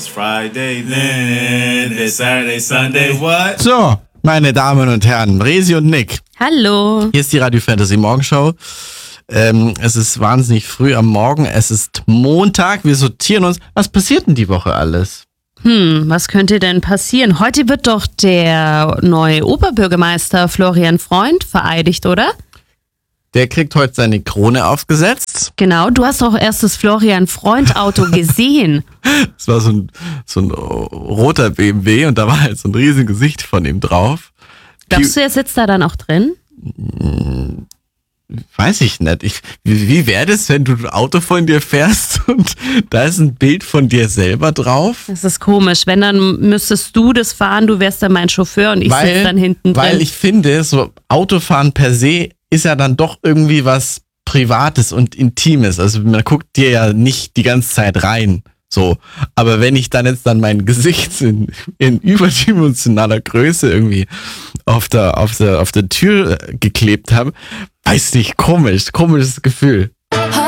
It's Friday, then it's Saturday, Sunday, what? So, meine Damen und Herren, Resi und Nick. Hallo. Hier ist die Radio Fantasy Morgenshow. Es ist wahnsinnig früh am Morgen. Es ist Montag. Wir sortieren uns. Was passiert denn die Woche alles? Was könnte denn passieren? Heute wird doch der neue Oberbürgermeister Florian Freund vereidigt, oder? Der kriegt heute seine Krone aufgesetzt. Genau, du hast auch erst das Florian Freund Auto gesehen. Es war so ein roter BMW und da war halt so ein riesiges Gesicht von ihm drauf. Glaubst du, er sitzt da dann auch drin? Weiß ich nicht. Wie wäre das, wenn du ein Auto von dir fährst und da ist ein Bild von dir selber drauf? Das ist komisch. Wenn, dann müsstest du das fahren, du wärst dann mein Chauffeur und ich sitze dann hinten drin. Weil ich finde, so Autofahren per se ist ja dann doch irgendwie was Privates und Intimes. Also man guckt dir ja nicht die ganze Zeit rein. So. Aber wenn ich dann jetzt mein Gesicht in überdimensionaler Größe irgendwie auf der Tür geklebt habe, weiß nicht, komisches Gefühl.